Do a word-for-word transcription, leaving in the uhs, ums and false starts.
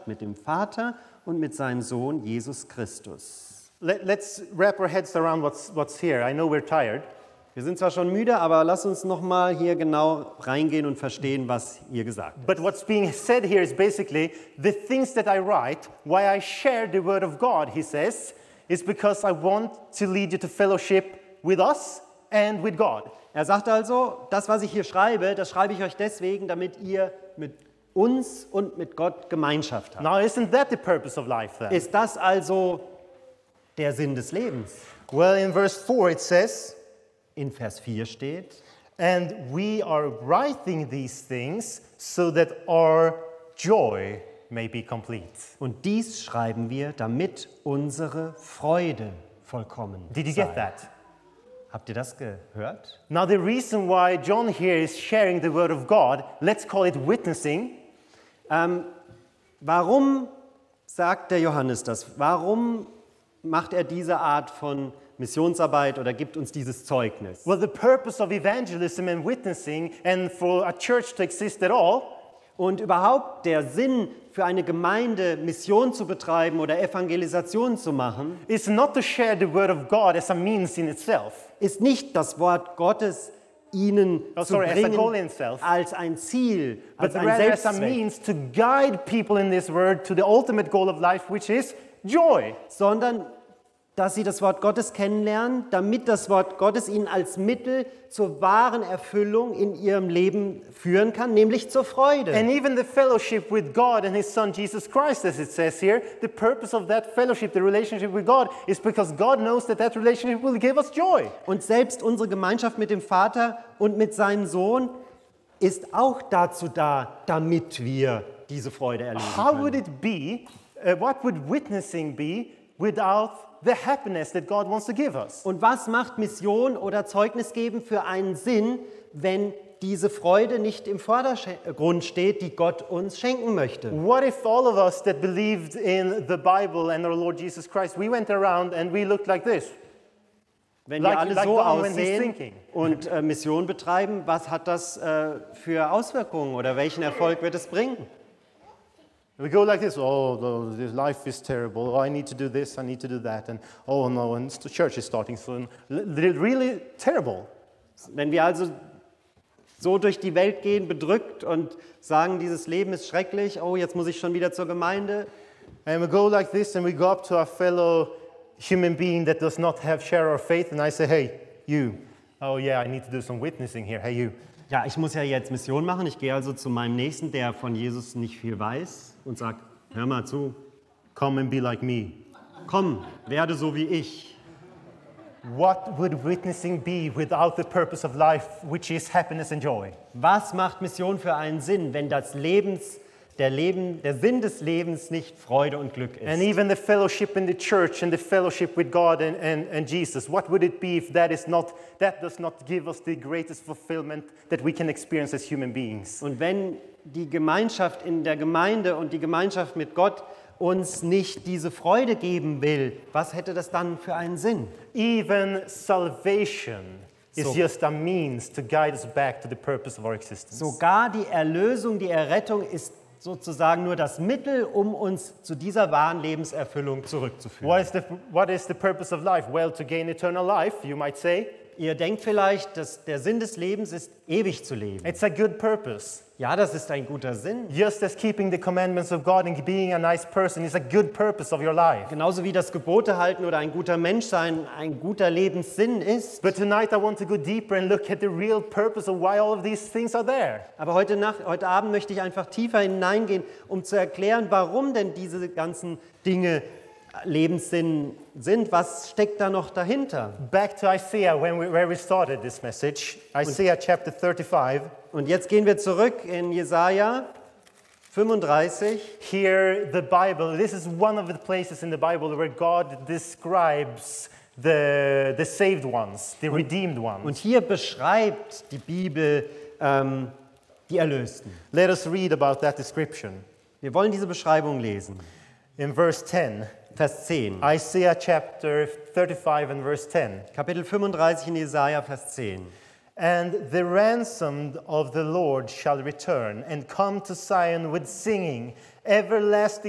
mit dem Vater und mit seinem Sohn Jesus Christus. Let, let's wrap our heads around what's, what's here. I know we're tired. Wir sind zwar schon müde, aber lass uns noch mal hier genau reingehen und verstehen, was hier gesagt wird. But what's being said here is basically the things that I write, why I share the word of God, he says, is because I want to lead you to fellowship with us and with God. Er sagt also, das, was ich hier schreibe, das schreibe ich euch deswegen, damit ihr mit uns und mit Gott Gemeinschaft habt. Now, isn't that the purpose of life then? Ist das also der Sinn des Lebens? Well, in verse four it says, In Vers vier steht, and we are writing these things so that our joy may be complete. und dies schreiben wir, damit unsere Freude vollkommen Did you sei. get that? Habt ihr das gehört? Now, the reason why John here is sharing the word of God, let's call it witnessing. Ähm, warum sagt der Johannes das? Warum macht er diese Art von Missionsarbeit oder gibt uns dieses Zeugnis? Well, the purpose of evangelism and witnessing and for a church to exist at all Und überhaupt der Sinn für eine Gemeinde, Mission zu betreiben oder Evangelisation zu machen, is not to share the word of God as a means in itself. ist nicht das Wort Gottes ihnen Oh, zu sorry, as a goal in bringen itself. als ein Ziel, But als ein rather as a Selbstzweck, means to guide people in this word to the ultimate goal of life, which is joy. sondern dass sie das Wort Gottes kennenlernen, damit das Wort Gottes ihnen als Mittel zur wahren Erfüllung in ihrem Leben führen kann, nämlich zur Freude. And even the fellowship with God and His Son Jesus Christ, as it says here, the purpose of that fellowship, the relationship with God, is because God knows that that relationship will give us joy. Und selbst unsere Gemeinschaft mit dem Vater und mit seinem Sohn ist auch dazu da, damit wir diese Freude erleben How können. would it be, uh, what would witnessing be without the happiness that God wants to give us? Und was macht Mission oder Zeugnis geben für einen Sinn, wenn diese Freude nicht im Vordergrund steht, die Gott uns schenken möchte? What if all of us that believed in the Bible and our Lord Jesus Christ, we went around and we looked like this? Wenn Like- wir alle like so the one when he's aussehen thinking. und äh, Mission betreiben, was hat das äh, für Auswirkungen oder welchen Erfolg wird es bringen? We go like this, oh, the, this life is terrible, oh, I need to do this, I need to do that, and oh no, and the church is starting soon. L- really terrible. Wenn wir also so durch die Welt gehen, bedrückt und sagen, dieses Leben ist schrecklich, oh, jetzt muss ich schon wieder zur Gemeinde. And we go like this and we go up to a fellow human being that does not have share our faith, and I say, hey, you, oh yeah, I need to do some witnessing here, hey you. Ja, ich muss ja jetzt Mission machen. Ich gehe also zu meinem Nächsten, der von Jesus nicht viel weiß und sage, hör mal zu, Come and be like me. komm, werde so wie ich. What would witnessing be without the purpose of life, which is happiness and joy? Was macht Mission für einen Sinn, wenn das Lebens, der, Leben, der Sinn des Lebens nicht Freude und Glück And ist? even the fellowship in the church and the fellowship with God and, and, and Jesus, what would it be if that is not, that does not give us the greatest fulfillment that we can experience as human beings? Und wenn die Gemeinschaft in der Gemeinde und die Gemeinschaft mit Gott uns nicht diese Freude geben will, was hätte das dann für einen Sinn? Even salvation is So- just a means to guide us back to the purpose of our existence. Sogar die Erlösung, die Errettung ist sozusagen nur das Mittel, um uns zu dieser wahren Lebenserfüllung zurückzuführen. What is the, what is the purpose of life? Well, to gain eternal life, you might say. Ihr denkt vielleicht, dass der Sinn des Lebens ist, ewig zu leben. It's a good purpose. Ja, das ist ein guter Sinn. Just as keeping the commandments of God and being a nice person is a good purpose of your life. Genauso wie das Gebote halten oder ein guter Mensch sein ein guter Lebenssinn ist. But tonight I want to go deeper and look at the real purpose of why all of these things are there. Aber heute, Nacht, heute Abend möchte ich einfach tiefer hineingehen, um zu erklären, warum denn diese ganzen Dinge Lebenssinn sind. Was steckt da noch dahinter? Back to Isaiah, when we, where we started this message. Isaiah chapter thirty-five. Und jetzt gehen wir zurück in Jesaja fünfunddreißig. Here, the Bible, this is one of the places in the Bible where God describes the, the saved ones, the redeemed ones. Und hier beschreibt die Bibel ähm, die Erlösten. Let us read about that description. Wir wollen diese Beschreibung lesen. In verse ten, Vers zehn. Isaiah chapter thirty-five and verse ten. Kapitel fünfunddreißig in Jesaja, Vers zehn. And the ransomed of the Lord shall return and come to Zion with singing, everlasting